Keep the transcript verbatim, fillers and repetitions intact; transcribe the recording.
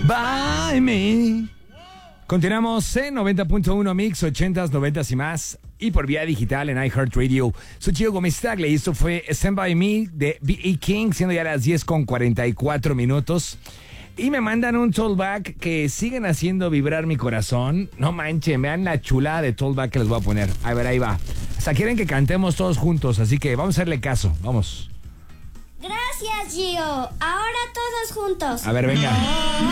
by me. Continuamos en noventa punto uno Mix, ochentas, noventas y más. Y por vía digital en iHeartRadio. Soy Gio Gómez Tagle y esto fue Stand By Me de B A King, siendo ya las diez con cuarenta y cuatro minutos. Y me mandan un tollback que siguen haciendo vibrar mi corazón. No manchen, vean la chulada de tollback que les voy a poner. A ver, ahí va. O sea, quieren que cantemos todos juntos, así que vamos a hacerle caso. Vamos. Gracias, Gio. Ahora todos juntos. A ver, venga.